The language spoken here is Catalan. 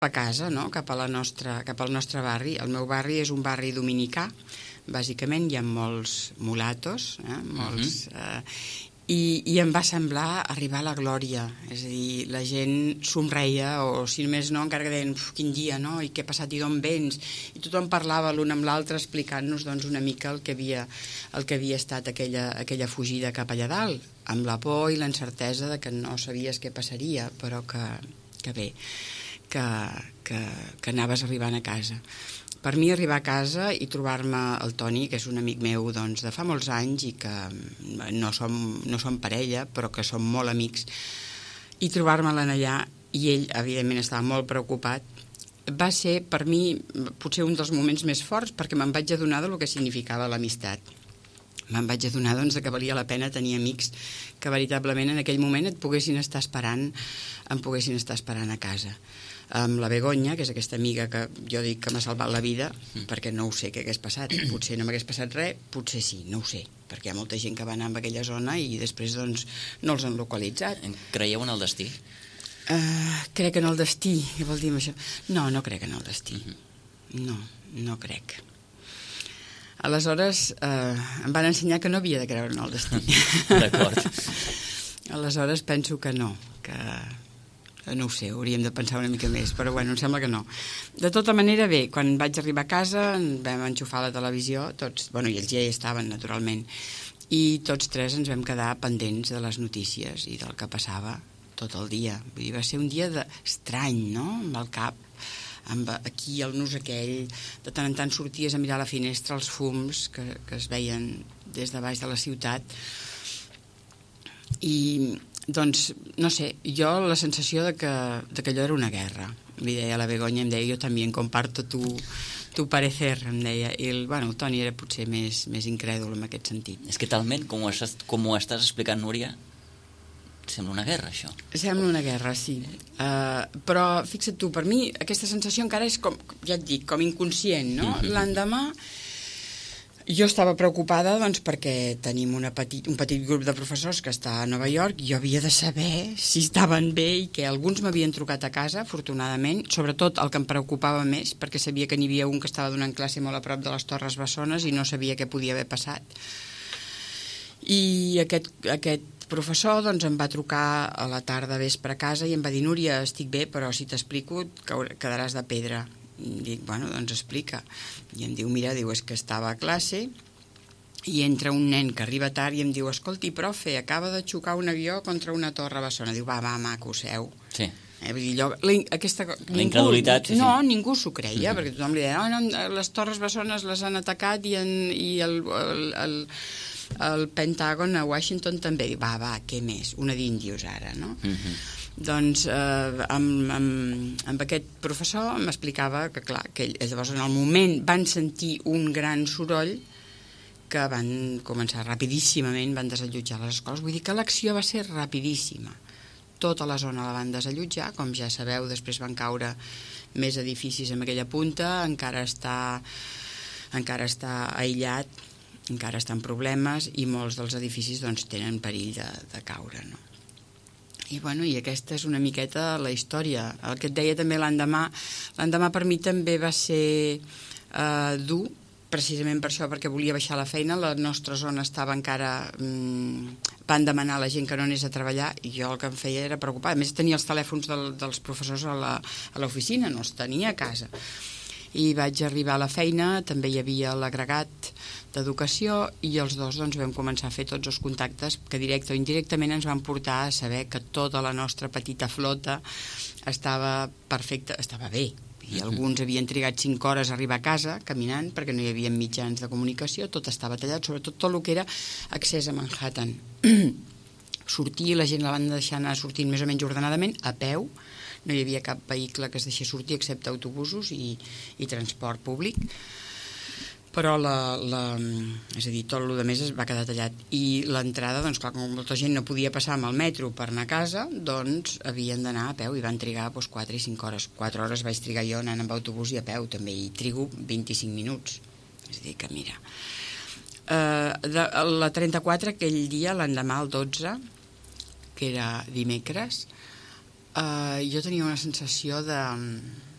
a casa, no? Cap al nostre barri. El meu barri és un barri dominicà, bàsicament hi ha molts mulatos, i em va semblar arribar a la glòria, és a dir, la gent somreia, o si més no, encara que deien, quin dia, no? I què ha passat, i d'on vens? I tothom parlava l'un amb l'altre explicant-nos doncs, una mica el que havia estat aquella fugida cap allà dalt, amb la por i la incertesa de que no sabies què passaria, però que bé, que anaves arribant a casa. Per mi arribar a casa i trobar-me el Toni, que és un amic meu doncs, de fa molts anys i que no som parella, però que som molt amics, i trobar-me-l'en allà, i ell, evidentment, estava molt preocupat, va ser, per mi, potser un dels moments més forts, perquè me'n vaig adonar del que significava l'amistat. Me'n vaig adonar doncs, que valia la pena tenir amics que veritablement en aquell moment em poguessin estar esperant a casa. Amb la Begoña, que és aquesta amiga que jo dic que m'ha salvat la vida, perquè no ho sé què hagués passat. Potser no m'hagués passat res, potser sí, no ho sé, perquè hi ha molta gent que va anar a aquella zona i després doncs, no els han localitzat. Creieu en el destí? Crec en el destí, què vol dir això? No crec en el destí. No crec. Aleshores, em van ensenyar que no havia de creure en el destí. D'acord. Aleshores penso que no, que no ho sé, hauríem de pensar una mica més, però bueno, em sembla que no. De tota manera, bé, quan vaig arribar a casa vam enxufar la televisió, tots, bueno, i ells ja hi estaven, naturalment, i tots tres ens vam quedar pendents de les notícies i del que passava tot el dia. Vull dir, va ser un dia estrany, no?, amb el cap, amb aquí el nus aquell, de tant en tant sorties a mirar a la finestra els fums que es veien des de baix de la ciutat, i doncs, no sé, jo la sensació de que allò era una guerra. Li deia a la Begoña, em deia, jo també comparto tu parecer, em deia. I el Toni era potser més incrèdul en aquest sentit. És que talment, com ho estàs explicant, Núria, sembla una guerra, això. Sembla una guerra, sí. Però, fixa't tu, per mi aquesta sensació encara és, com ja et dic, com inconscient, no? L'endemà jo estava preocupada doncs, perquè tenim un petit grup de professors que està a Nova York i jo havia de saber si estaven bé i que alguns m'havien trucat a casa, afortunadament, sobretot el que em preocupava més, perquè sabia que n'hi havia un que estava donant classe molt a prop de les Torres Bessones i no sabia què podia haver passat. I aquest professor doncs, em va trucar a la tarda vespre a casa i em va dir, Núria, estic bé, però si t'explico quedaràs de pedra. Dic, bueno, doncs explica. I em diu, mira, és que estava a classe i entra un nen que arriba tard i em diu, escolti, profe, acaba de xocar un avió contra una torre bessona. Diu, va, maco, seu. Sí. Vull dir, la incredulitat. No, ningú s'ho creia, perquè tothom li deia, no, les torres bessones les han atacat i el Pentàgon a Washington també. Diu, va, què més? Una d'índios ara, no? Doncs amb aquest professor m'explicava que, clar, que llavors en el moment van sentir un gran soroll que van començar rapidíssimament, van desallotjar les escoles. Vull dir que l'acció va ser rapidíssima. Tota la zona la van desallotjar, com ja sabeu, després van caure més edificis en aquella punta, encara està aïllat, encara està en problemes i molts dels edificis doncs, tenen perill de caure, no? I aquesta és una miqueta la història. El que et deia també l'endemà per mi també va ser dur, precisament per això, perquè volia baixar a la feina, la nostra zona estava encara... van demanar a la gent que no anés a treballar i jo el que em feia era preocupar. A més, tenia els telèfons dels professors a l'oficina, no els tenia a casa. I vaig arribar a la feina, també hi havia l'agregat d'educació i els dos doncs, vam començar a fer tots els contactes que directe o indirectament ens van portar a saber que tota la nostra petita flota estava perfecta, estava bé. I alguns havien trigat 5 hores a arribar a casa caminant perquè no hi havia mitjans de comunicació, tot estava tallat, sobretot tot el que era accés a Manhattan. Sortir, la gent la van deixar anar sortint més o menys ordenadament, a peu, no hi havia cap vehicle que es deixés sortir excepte autobusos i transport públic, però és a dir, tot el més es va quedar tallat i l'entrada, doncs clar, com molta gent no podia passar amb el metro per anar a casa, doncs havien d'anar a peu i van trigar 4 i 5 hores. 4 hores vaig trigar jo anant amb autobús i a peu també, i trigo 25 minuts, és a dir que mira la 34 aquell dia, l'endemà el 12, que era dimecres, Jo tenia una sensació de